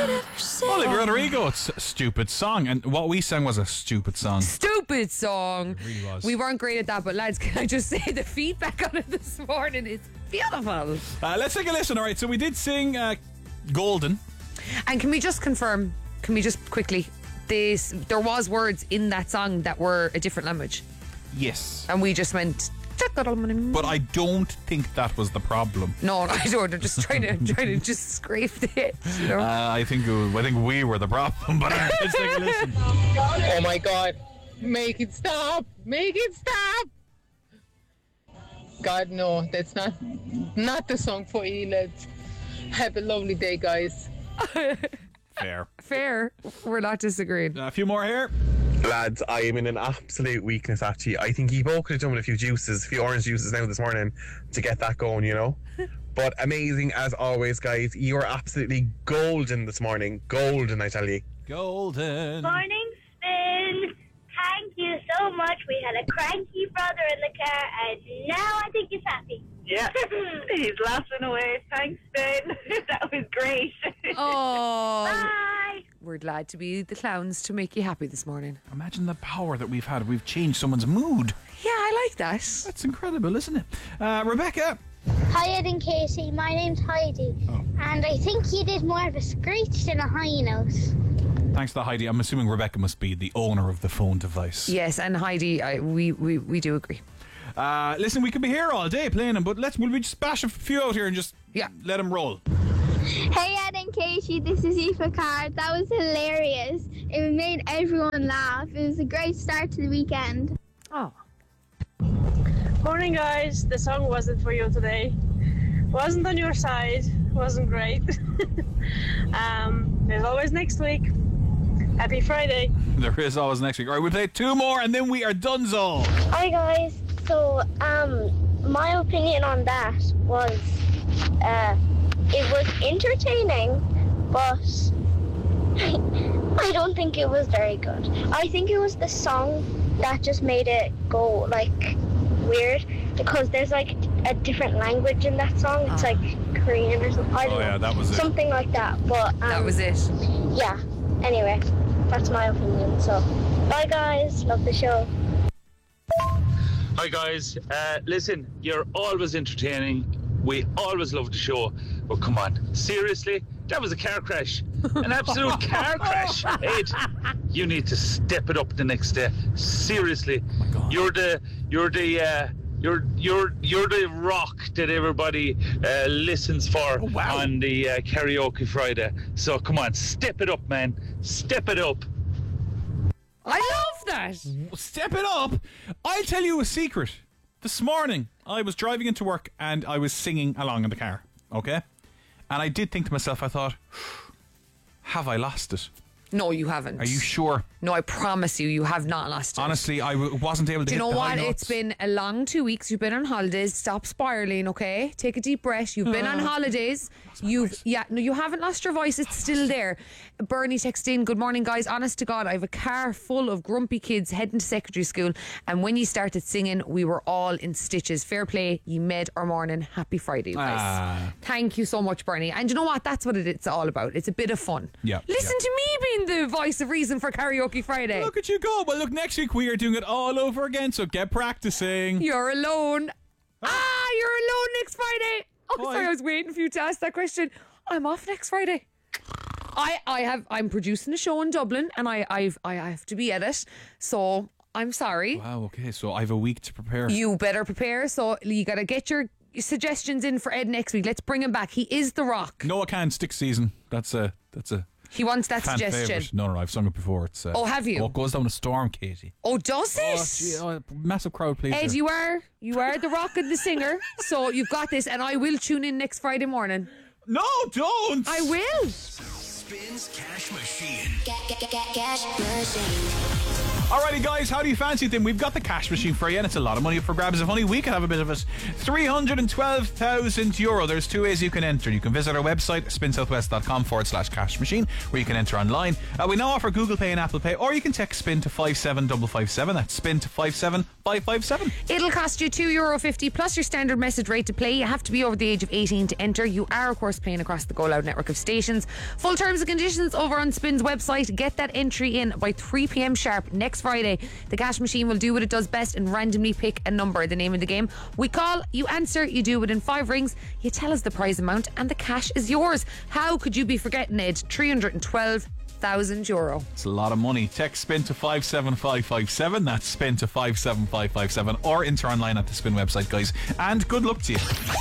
Olivia Rodrigo, it's a stupid song. And what we sang was a stupid song. Stupid song. It really was. We weren't great at that, but lads, can I just say the feedback on it this morning is beautiful. Let's take a listen. All right, so we did sing Golden. And can we just confirm, quickly, there was words in that song that were a different language. Yes. And we just went... But I don't think that was the problem. No, I don't. I'm just trying to just scrape the hit. You know? I think we were the problem. But let's take a listen. Oh my God! Make it stop! Make it stop! God, no, that's not the song for you, lads. Have a lovely day, guys. Fair. We're not disagreeing. A few more here. Lads, I am in an absolute weakness, actually. I think you both could have done with a few orange juices now this morning to get that going, you know? But amazing as always, guys. You are absolutely golden this morning. Golden, I tell you. Golden. Morning, Spin. Thank you so much. We had a cranky brother in the car, and now I think he's happy. Yeah, he's laughing away. Thanks, Ben. That was great. Oh, Bye. we're glad to be the clowns to make you happy this morning. Imagine the power that we've had. We've changed someone's mood. Yeah, I like that. That's incredible, isn't it? Rebecca. Hi, Ed and Casey. My name's Heidi, and I think you did more of a screech than a high note. Thanks to the Heidi. I'm assuming Rebecca must be the owner of the phone device. Yes, and Heidi, we do agree. Listen, we could be here all day playing them, but will we just bash a few out here and just let them roll? Hey, Ed and Casey, this is Aoife Card. That was hilarious. It made everyone laugh. It was a great start to the weekend. Oh. Morning, guys. The song wasn't for you today. Wasn't on your side. Wasn't great. There's always next week. Happy Friday. There is always next week. All right, we play two more and then we are donezo. Hi, guys. So, my opinion on that was, it was entertaining, but I don't think it was very good. I think it was the song that just made it go, like, weird, because there's, like, a different language in that song. It's, like, Korean or something. I don't know. That was it. Something like that, but... that was it. Yeah. Anyway, that's my opinion, so... Bye, guys. Love the show. Hi guys, listen, you're always entertaining. We always love the show. But come on, seriously, that was a car crash, an absolute car crash. Ed, you need to step it up the next day. Seriously, you're the rock that everybody listens for on the Karaoke Friday. So come on, step it up, man. Step it up. I love that. Step it up. I'll tell you a secret. This morning, I was driving into work and I was singing along in the car. Okay? And I did think to myself, I thought, have I lost it? No, you haven't. Are you sure? No, I promise you have not lost it. Honestly, I wasn't able to Do you hit know the what? high notes. It's been a long 2 weeks. You've been on holidays. Stop spiraling, okay? Take a deep breath. You've been on holidays. You haven't lost your voice. It's still there. Bernie texted in, good morning, guys. Honest to God, I have a car full of grumpy kids heading to secondary school, and when you started singing, we were all in stitches. Fair play. You made our morning. Happy Friday, guys. Thank you so much, Bernie. And you know what? That's what it's all about. It's a bit of fun. Yeah. Listen to me being the voice of reason for Karaoke Friday. Look at you go. Well, look, next week we are doing it all over again, so get practicing. You're alone. You're alone next Friday. Oh, Why? sorry, I was waiting for you to ask that question. I'm off next Friday. I'm producing a show in Dublin, and I have to be at it, so I'm sorry. Wow, okay, so I have a week to prepare. You better prepare, so you gotta get your suggestions in for Ed next week. Let's bring him back. He is the rock. No, I can't. Stick season. That's a He wants that fan suggestion. favourite. No, I've sung it before. It's Oh, have you? Oh, it goes down a storm, Katie. Oh, does it? Oh, gee, massive crowd pleaser. Ed, you are the rock and the singer, so you've got this, and I will tune in next Friday morning. No, don't. I will. Spins Cash Machine. Cash Machine. Alrighty, guys, how do you fancy it then? We've got the cash machine for you, and it's a lot of money up for grabs. If only we could have a bit of it. €312,000. There's two ways you can enter. You can visit our website, spinsouthwest.com/cash machine, where you can enter online. We now offer Google Pay and Apple Pay, or you can text SPIN to 57557. That's SPIN to 57557. It'll cost you €2.50 plus your standard message rate to play. You have to be over the age of 18 to enter. You are, of course, playing across the Go Loud network of stations. Full terms and conditions over on Spin's website. Get that entry in by 3 p.m. sharp next Friday. The cash machine will do what it does best and randomly pick a number. The name of the game. We call, you answer, you do within 5 rings. You tell us the prize amount and the cash is yours. How could you be forgetting it? €312,000. It's a lot of money. Text SPIN to 57557. That's SPIN to 57557, or enter online at the Spin website, guys. And good luck to you.